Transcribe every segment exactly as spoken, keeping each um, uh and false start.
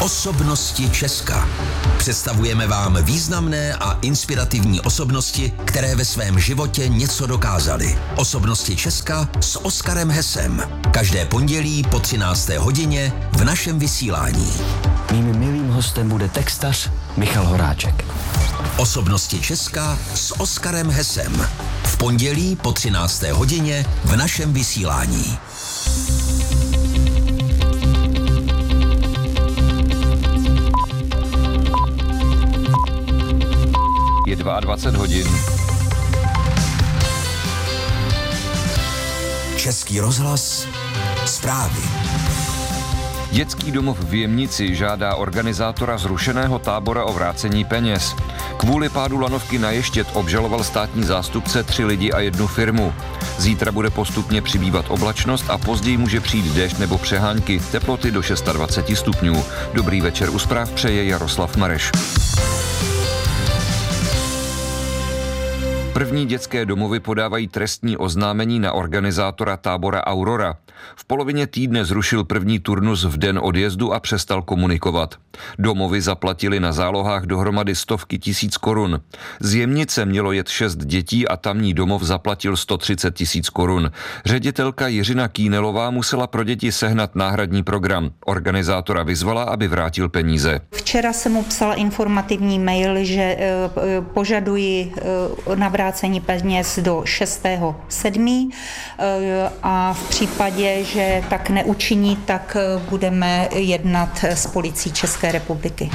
Osobnosti Česka. Představujeme vám významné a inspirativní osobnosti, které ve svém životě něco dokázaly. Osobnosti Česka s Oskarem Hesem. Každé pondělí po třinácté hodině v našem vysílání. Mým milým hostem bude textař Michal Horáček. Osobnosti Česka s Oskarem Hesem. V pondělí po třinácté hodině v našem vysílání. Je dvacet dva hodin. Český rozhlas, zprávy. Dětský domov v Jemnici žádá organizátora zrušeného tábora o vrácení peněz. Kvůli pádu lanovky na Ještěd obžaloval státní zástupce tři lidi a jednu firmu. Zítra bude postupně přibývat oblačnost a později může přijít déšť nebo přehánky, teploty do dvacet šest stupňů. Dobrý večer, u zpráv přeje Jaroslav Mareš. První dětské domovy podávají trestní oznámení na organizátora tábora Aurora. V polovině týdne zrušil první turnus v den odjezdu a přestal komunikovat. Domovy zaplatili na zálohách dohromady stovky tisíc korun. Z Jemnice mělo jet šest dětí a tamní domov zaplatil sto třicet tisíc korun. Ředitelka Jiřina Kýnelová musela pro děti sehnat náhradní program. Organizátora vyzvala, aby vrátil peníze. Včera jsem mu psala informativní mail, že e, požaduji e, navrácení peněz do šestého sedmého E, a v případě, že tak neučiní, tak budeme jednat s policií České republiky.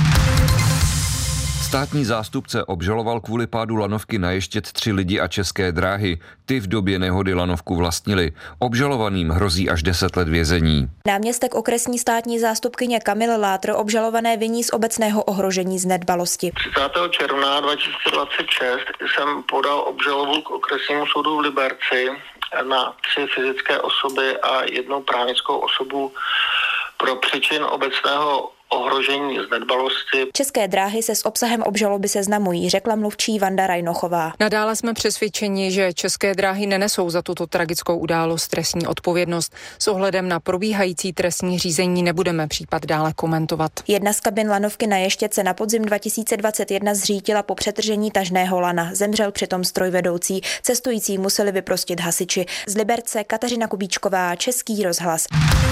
Státní zástupce obžaloval kvůli pádu lanovky na Ještěd tři lidi a České dráhy. Ty v době nehody lanovku vlastnili. Obžalovaným hrozí až deset let vězení. Náměstek okresní státní zástupkyně Kamil Látr obžalované viní z obecného ohrožení z nedbalosti. třicátého června dva tisíce dvacet šest jsem podal obžalobu k okresnímu soudu v Liberci na tři fyzické osoby a jednu právnickou osobu pro přečin obecného ohrožení z nedbalosti. České dráhy se s obsahem obžaloby seznamují, řekla mluvčí Vanda Rajnochová. Nadále jsme přesvědčeni, že České dráhy nenesou za tuto tragickou událost trestní odpovědnost. S ohledem na probíhající trestní řízení nebudeme případ dále komentovat. Jedna z kabin lanovky na Ještěd se na podzim dva tisíce dvacet jedna zřítila po přetržení tažného lana. Zemřel přitom strojvedoucí. Cestující museli vyprostit hasiči. Z Liberce Kateřina Kubíčková, Český rozhlas.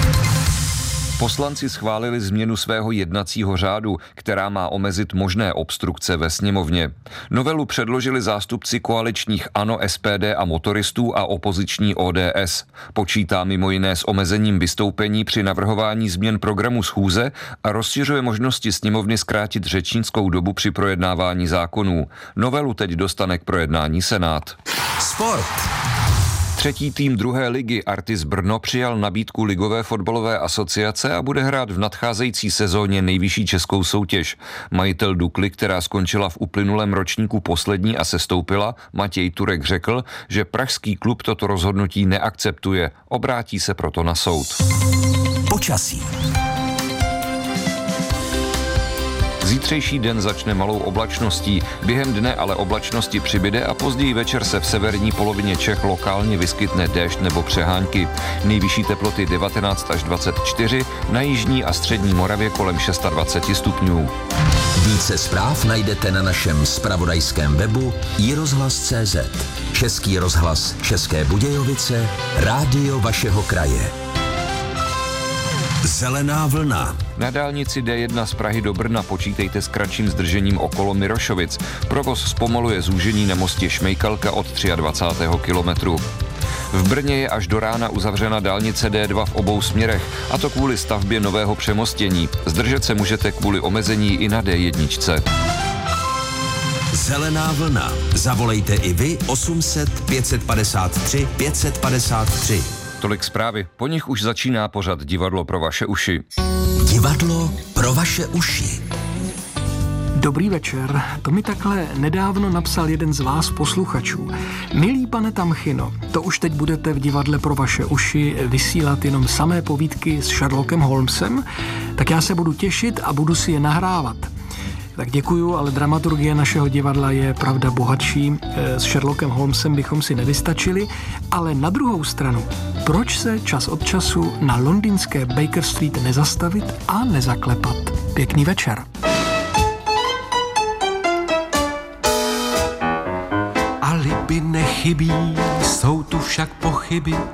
Poslanci schválili změnu svého jednacího řádu, která má omezit možné obstrukce ve sněmovně. Novelu předložili zástupci koaličních ANO, S P D a motoristů a opoziční O D S. Počítá mimo jiné s omezením vystoupení při navrhování změn programu schůze a rozšiřuje možnosti sněmovny zkrátit řečnickou dobu při projednávání zákonů. Novelu teď dostane k projednání Senát. Sport. Třetí tým druhé ligy Artis Brno přijal nabídku Ligové fotbalové asociace a bude hrát v nadcházející sezóně nejvyšší českou soutěž. Majitel Dukly, která skončila v uplynulém ročníku poslední a sestoupila, Matěj Turek řekl, že pražský klub toto rozhodnutí neakceptuje. Obrátí se proto na soud. Počasí. Zítřejší den začne malou oblačností, během dne ale oblačnosti přibyde a později večer se v severní polovině Čech lokálně vyskytne déšť nebo přehánky. Nejvyšší teploty devatenáct až dvacet čtyři, na jižní a střední Moravě kolem dvacet šest stupňů. Více zpráv najdete na našem zpravodajském webu i rozhlas tečka cé zet. Český rozhlas České Budějovice, rádio vašeho kraje. Zelená vlna. Na dálnici D jedna z Prahy do Brna počítejte s kratším zdržením okolo Mirošovic. Provoz zpomaluje zúžení na mostě Šmejkalka od dvacátého třetího kilometru. V Brně je až do rána uzavřena dálnice D dva v obou směrech, a to kvůli stavbě nového přemostění. Zdržet se můžete kvůli omezení i na D jedna. Zelená vlna. Zavolejte i vy osm set pět padesát tři pět padesát tři. Tolik zprávy, po nich už začíná pořad Divadlo pro vaše uši. Divadlo pro vaše uši. Dobrý večer, to mi takhle nedávno napsal jeden z vás posluchačů. Milý pane Tamchino, to už teď budete v Divadle pro vaše uši vysílat jenom samé povídky s Sherlockem Holmesem, tak já se budu těšit a budu si je nahrávat. Tak děkuju, ale dramaturgie našeho divadla je pravda bohatší. S Sherlockem Holmesem bychom si nevystačili, ale na druhou stranu, proč se čas od času na londýnské Baker Street nezastavit a nezaklepat? Pěkný večer. Alibi nechybí, jsou tu však pochyby.